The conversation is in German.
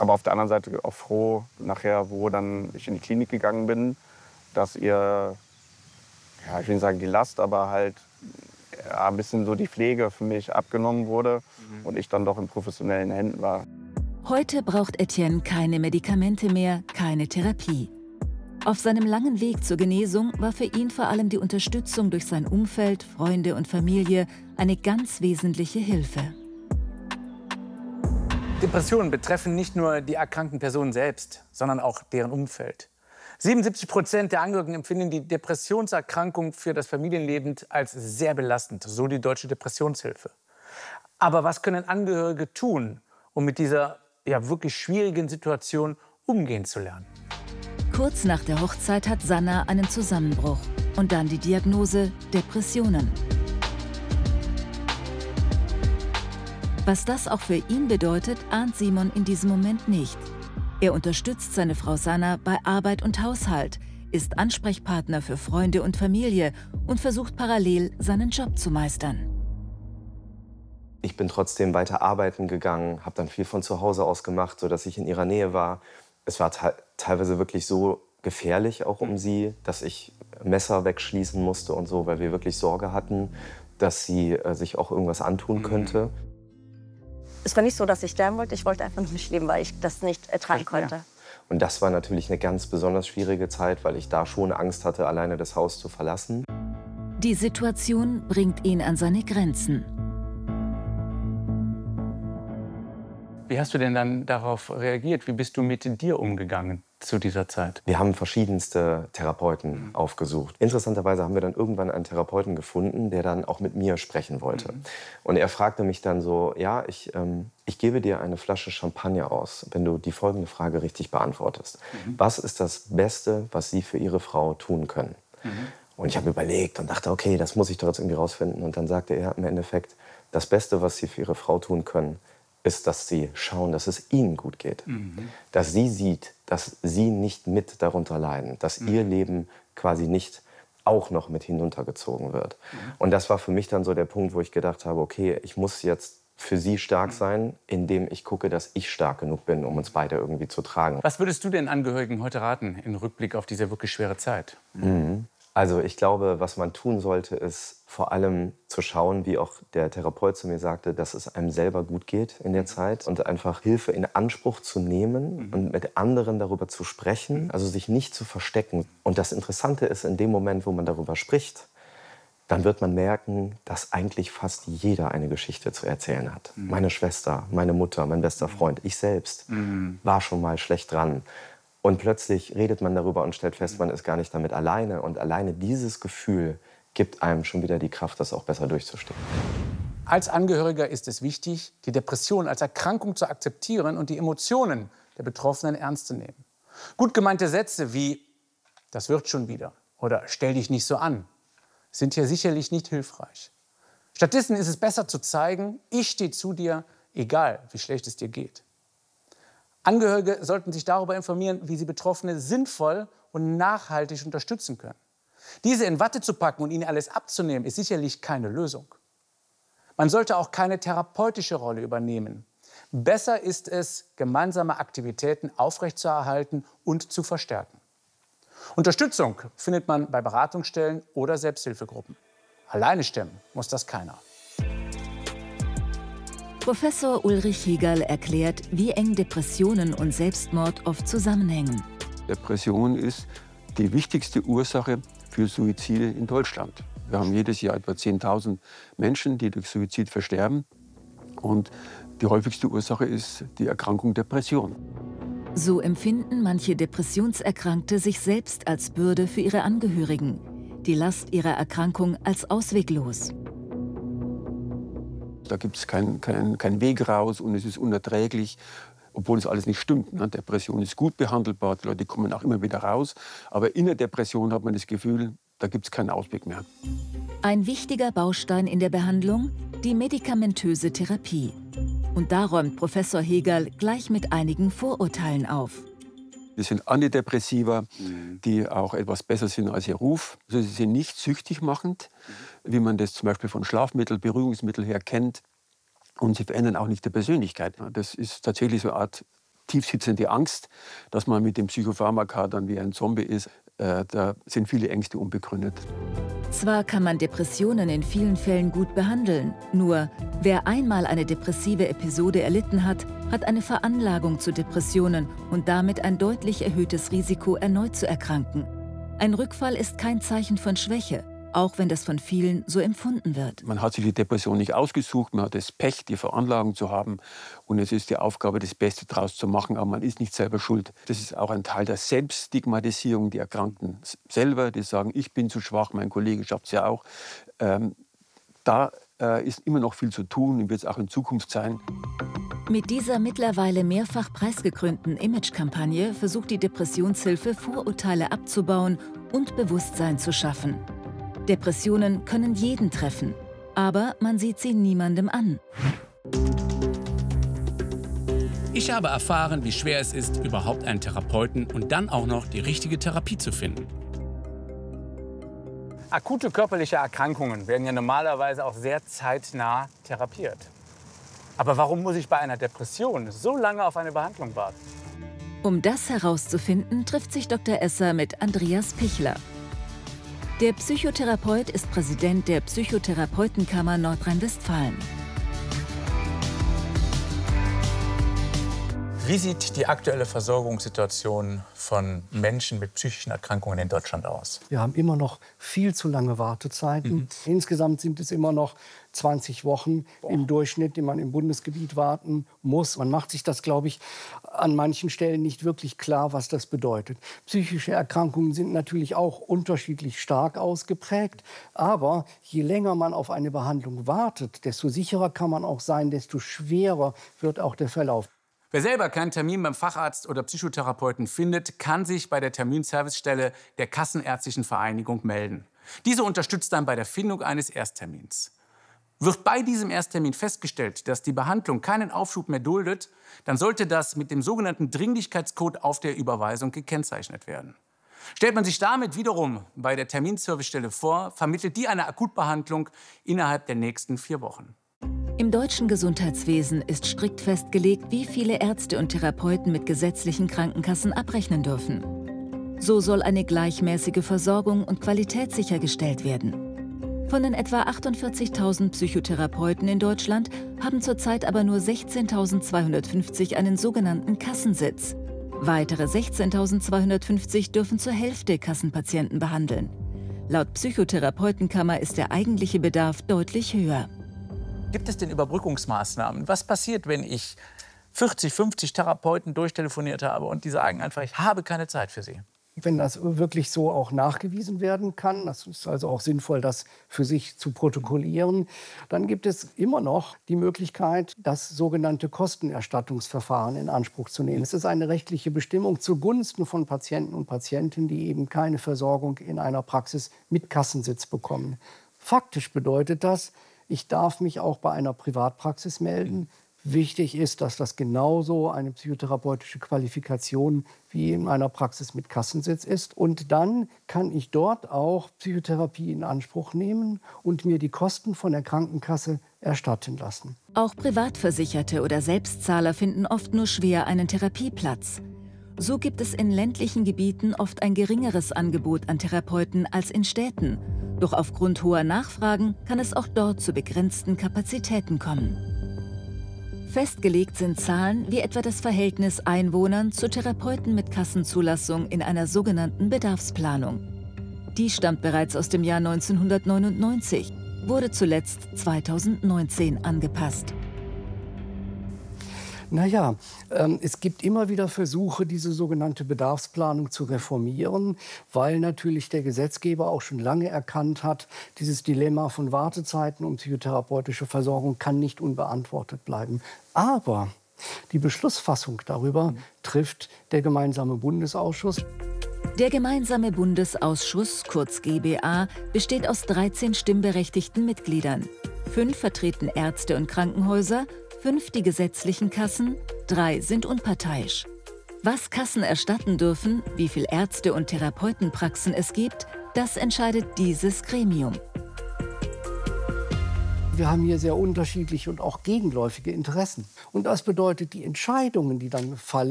Aber auf der anderen Seite auch froh, nachher, wo dann ich in die Klinik gegangen bin, dass ihr, ja, ich will nicht sagen die Last, aber halt ja, ein bisschen so die Pflege für mich abgenommen wurde und ich dann doch in professionellen Händen war. Heute braucht Etienne keine Medikamente mehr, keine Therapie. Auf seinem langen Weg zur Genesung war für ihn vor allem die Unterstützung durch sein Umfeld, Freunde und Familie eine ganz wesentliche Hilfe. Depressionen betreffen nicht nur die erkrankten Personen selbst, sondern auch deren Umfeld. 77% der Angehörigen empfinden die Depressionserkrankung für das Familienleben als sehr belastend, so die Deutsche Depressionshilfe. Aber was können Angehörige tun, um mit dieser wirklich schwierigen Situation umgehen zu lernen? Kurz nach der Hochzeit hat Sanna einen Zusammenbruch und dann die Diagnose Depressionen. Was das auch für ihn bedeutet, ahnt Simon in diesem Moment nicht. Er unterstützt seine Frau Sanna bei Arbeit und Haushalt, ist Ansprechpartner für Freunde und Familie und versucht parallel, seinen Job zu meistern. Ich bin trotzdem weiter arbeiten gegangen, habe dann viel von zu Hause aus gemacht, sodass ich in ihrer Nähe war. Es war teilweise wirklich so gefährlich auch um sie, dass ich Messer wegschließen musste und so, weil wir wirklich Sorge hatten, dass sie sich auch irgendwas antun könnte. Es war nicht so, dass ich sterben wollte. Ich wollte einfach nur nicht leben, weil ich das nicht ertragen konnte. Und das war natürlich eine ganz besonders schwierige Zeit, weil ich da schon Angst hatte, alleine das Haus zu verlassen. Die Situation bringt ihn an seine Grenzen. Wie hast du denn dann darauf reagiert? Wie bist du mit dir umgegangen zu dieser Zeit? Wir haben verschiedenste Therapeuten aufgesucht. Interessanterweise haben wir dann irgendwann einen Therapeuten gefunden, der dann auch mit mir sprechen wollte. Und er fragte mich dann so, ja, ich gebe dir eine Flasche Champagner aus, wenn du die folgende Frage richtig beantwortest. Was ist das Beste, was Sie für Ihre Frau tun können? Und ich habe überlegt und dachte, okay, das muss ich doch jetzt irgendwie rausfinden. Und dann sagte er im Endeffekt, das Beste, was Sie für Ihre Frau tun können, ist, dass Sie schauen, dass es Ihnen gut geht. Dass sie sieht, dass Sie nicht mit darunter leiden. Dass Ihr Leben quasi nicht auch noch mit hinuntergezogen wird. Und das war für mich dann so der Punkt, wo ich gedacht habe, okay, ich muss jetzt für sie stark sein, indem ich gucke, dass ich stark genug bin, um uns beide irgendwie zu tragen. Was würdest du den Angehörigen heute raten, im Rückblick auf diese wirklich schwere Zeit? Also ich glaube, was man tun sollte, ist vor allem zu schauen, wie auch der Therapeut zu mir sagte, dass es einem selber gut geht in der Zeit und einfach Hilfe in Anspruch zu nehmen und mit anderen darüber zu sprechen, also sich nicht zu verstecken. Und das Interessante ist, in dem Moment, wo man darüber spricht, dann wird man merken, dass eigentlich fast jeder eine Geschichte zu erzählen hat. Meine Schwester, meine Mutter, mein bester Freund, ich selbst war schon mal schlecht dran. Und plötzlich redet man darüber und stellt fest, man ist gar nicht damit alleine. Und alleine dieses Gefühl gibt einem schon wieder die Kraft, das auch besser durchzustehen. Als Angehöriger ist es wichtig, die Depression als Erkrankung zu akzeptieren und die Emotionen der Betroffenen ernst zu nehmen. Gut gemeinte Sätze wie „das wird schon wieder“ oder „stell dich nicht so an“ sind hier sicherlich nicht hilfreich. Stattdessen ist es besser zu zeigen, ich stehe zu dir, egal wie schlecht es dir geht. Angehörige sollten sich darüber informieren, wie sie Betroffene sinnvoll und nachhaltig unterstützen können. Diese in Watte zu packen und ihnen alles abzunehmen, ist sicherlich keine Lösung. Man sollte auch keine therapeutische Rolle übernehmen. Besser ist es, gemeinsame Aktivitäten aufrechtzuerhalten und zu verstärken. Unterstützung findet man bei Beratungsstellen oder Selbsthilfegruppen. Alleine stemmen muss das keiner. Professor Ulrich Hegerl erklärt, wie eng Depressionen und Selbstmord oft zusammenhängen. Depression ist die wichtigste Ursache für Suizide in Deutschland. Wir haben jedes Jahr etwa 10.000 Menschen, die durch Suizid versterben. Und die häufigste Ursache ist die Erkrankung Depression. So empfinden manche Depressionserkrankte sich selbst als Bürde für ihre Angehörigen, die Last ihrer Erkrankung als ausweglos. Da gibt es keinen Weg raus und es ist unerträglich, obwohl es alles nicht stimmt. Ne? Depression ist gut behandelbar, die Leute kommen auch immer wieder raus. Aber in der Depression hat man das Gefühl, da gibt es keinen Ausweg mehr. Ein wichtiger Baustein in der Behandlung, die medikamentöse Therapie. Und da räumt Professor Hegerl gleich mit einigen Vorurteilen auf. Das sind Antidepressiva, die auch etwas besser sind als ihr Ruf. Also sie sind nicht süchtig machend, wie man das zum Beispiel von Schlafmitteln, Beruhigungsmitteln her kennt. Und sie verändern auch nicht die Persönlichkeit. Das ist tatsächlich so eine Art tiefsitzende Angst, dass man mit dem Psychopharmaka dann wie ein Zombie ist. Da sind viele Ängste unbegründet. Zwar kann man Depressionen in vielen Fällen gut behandeln, nur wer einmal eine depressive Episode erlitten hat, hat eine Veranlagung zu Depressionen und damit ein deutlich erhöhtes Risiko, erneut zu erkranken. Ein Rückfall ist kein Zeichen von Schwäche, auch wenn das von vielen so empfunden wird. Man hat sich die Depression nicht ausgesucht, man hat das Pech, die Veranlagung zu haben. Und es ist die Aufgabe, das Beste daraus zu machen, aber man ist nicht selber schuld. Das ist auch ein Teil der Selbststigmatisierung, die Erkrankten selber, die sagen, ich bin zu schwach, mein Kollege schafft es ja auch. Da ist immer noch viel zu tun und wird es auch in Zukunft sein. Mit dieser mittlerweile mehrfach preisgekrönten Imagekampagne versucht die Depressionshilfe, Vorurteile abzubauen und Bewusstsein zu schaffen. Depressionen können jeden treffen, aber man sieht sie niemandem an. Ich habe erfahren, wie schwer es ist, überhaupt einen Therapeuten und dann auch noch die richtige Therapie zu finden. Akute körperliche Erkrankungen werden ja normalerweise auch sehr zeitnah therapiert. Aber warum muss ich bei einer Depression so lange auf eine Behandlung warten? Um das herauszufinden, trifft sich Dr. Esser mit Andreas Pichler. Der Psychotherapeut ist Präsident der Psychotherapeutenkammer Nordrhein-Westfalen. Wie sieht die aktuelle Versorgungssituation von Menschen mit psychischen Erkrankungen in Deutschland aus? Wir haben immer noch viel zu lange Wartezeiten. Insgesamt sind es immer noch 20 Wochen im Durchschnitt, die man im Bundesgebiet warten muss. Man macht sich das, glaube ich, an manchen Stellen nicht wirklich klar, was das bedeutet. Psychische Erkrankungen sind natürlich auch unterschiedlich stark ausgeprägt. Aber je länger man auf eine Behandlung wartet, desto sicherer kann man auch sein, desto schwerer wird auch der Verlauf. Wer selber keinen Termin beim Facharzt oder Psychotherapeuten findet, kann sich bei der Terminservicestelle der Kassenärztlichen Vereinigung melden. Diese unterstützt dann bei der Findung eines Ersttermins. Wird bei diesem Ersttermin festgestellt, dass die Behandlung keinen Aufschub mehr duldet, dann sollte das mit dem sogenannten Dringlichkeitscode auf der Überweisung gekennzeichnet werden. Stellt man sich damit wiederum bei der Terminservicestelle vor, vermittelt die eine Akutbehandlung innerhalb der nächsten 4 Wochen. Im deutschen Gesundheitswesen ist strikt festgelegt, wie viele Ärzte und Therapeuten mit gesetzlichen Krankenkassen abrechnen dürfen. So soll eine gleichmäßige Versorgung und Qualität sichergestellt werden. Von den etwa 48.000 Psychotherapeuten in Deutschland haben zurzeit aber nur 16.250 einen sogenannten Kassensitz. Weitere 16.250 dürfen zur Hälfte Kassenpatienten behandeln. Laut Psychotherapeutenkammer ist der eigentliche Bedarf deutlich höher. Gibt es denn Überbrückungsmaßnahmen? Was passiert, wenn ich 40, 50 Therapeuten durchtelefoniert habe und die sagen einfach, ich habe keine Zeit für sie? Wenn das wirklich so auch nachgewiesen werden kann, das ist also auch sinnvoll, das für sich zu protokollieren, dann gibt es immer noch die Möglichkeit, das sogenannte Kostenerstattungsverfahren in Anspruch zu nehmen. Es ist eine rechtliche Bestimmung zugunsten von Patienten und Patientinnen, die eben keine Versorgung in einer Praxis mit Kassensitz bekommen. Faktisch bedeutet das, ich darf mich auch bei einer Privatpraxis melden. Wichtig ist, dass das genauso eine psychotherapeutische Qualifikation wie in einer Praxis mit Kassensitz ist. Und dann kann ich dort auch Psychotherapie in Anspruch nehmen und mir die Kosten von der Krankenkasse erstatten lassen. Auch Privatversicherte oder Selbstzahler finden oft nur schwer einen Therapieplatz. So gibt es in ländlichen Gebieten oft ein geringeres Angebot an Therapeuten als in Städten. Doch aufgrund hoher Nachfragen kann es auch dort zu begrenzten Kapazitäten kommen. Festgelegt sind Zahlen wie etwa das Verhältnis Einwohnern zu Therapeuten mit Kassenzulassung in einer sogenannten Bedarfsplanung. Die stammt bereits aus dem Jahr 1999, wurde zuletzt 2019 angepasst. Naja, es gibt immer wieder Versuche, diese sogenannte Bedarfsplanung zu reformieren, weil natürlich der Gesetzgeber auch schon lange erkannt hat, dieses Dilemma von Wartezeiten und psychotherapeutische Versorgung kann nicht unbeantwortet bleiben. Aber die Beschlussfassung darüber trifft der Gemeinsame Bundesausschuss. Der Gemeinsame Bundesausschuss, kurz GBA, besteht aus 13 stimmberechtigten Mitgliedern. 5 vertreten Ärzte und Krankenhäuser, 5 die gesetzlichen Kassen, 3 sind unparteiisch. Was Kassen erstatten dürfen, wie viele Ärzte und Therapeutenpraxen es gibt, das entscheidet dieses Gremium. Wir haben hier sehr unterschiedliche und auch gegenläufige Interessen. Und das bedeutet, die Entscheidungen, die dann fallen,